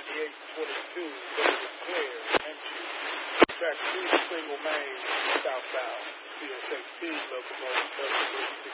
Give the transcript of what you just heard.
9822, but it was clear, empty. Track 2, single main, southbound. CSXT, locomotive